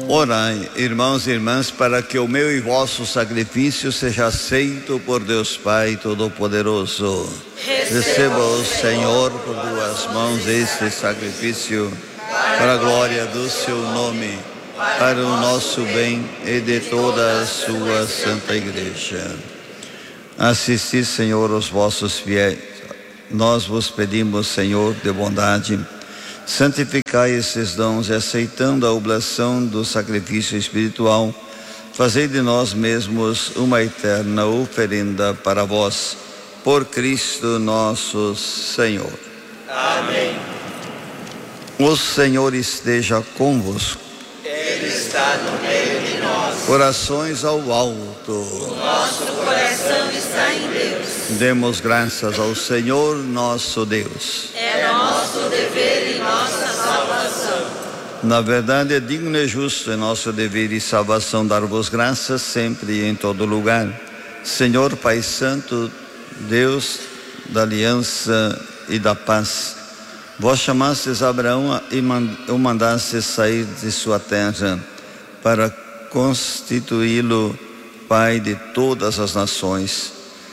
Orai, irmãos e irmãs, para que o meu e vosso sacrifício seja aceito por Deus Pai Todo-Poderoso. Receba-o, Senhor, por tuas mãos este sacrifício, para a glória do seu nome, para o nosso bem e de toda a sua santa igreja. Assisti, Senhor, os vossos fiéis. Nós vos pedimos, Senhor, de bondade, santificai esses dons e, aceitando a oblação do sacrifício espiritual, fazei de nós mesmos uma eterna oferenda para vós, por Cristo nosso Senhor. Amém. O Senhor esteja convosco. Ele está no meio de nós. Corações ao alto. O nosso coração está em Deus. Demos graças ao Senhor nosso Deus. É nosso dever e nossa salvação. Na verdade, é digno e justo, é nosso dever e salvação dar-vos graças sempre e em todo lugar. Senhor Pai Santo, Deus da aliança e da paz, vós chamastes Abraão e o mandastes sair de sua terra para constituí-lo pai de todas as nações.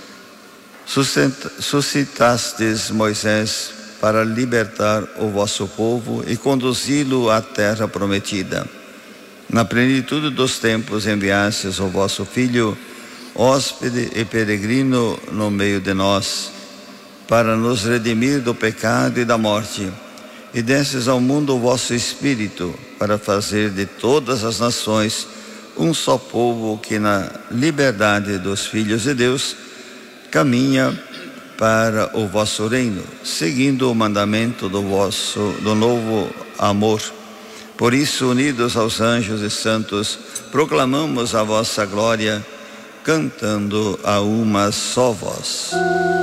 Suscitastes Moisés para libertar o vosso povo e conduzi-lo à terra prometida. Na plenitude dos tempos enviastes o vosso Filho, hóspede e peregrino no meio de nós, para nos redimir do pecado e da morte, e destes ao mundo o vosso Espírito, para fazer de todas as nações um só povo que na liberdade dos filhos de Deus caminha para o vosso reino, seguindo o mandamento do novo amor. Por isso, unidos aos anjos e santos, proclamamos a vossa glória, cantando a uma só voz.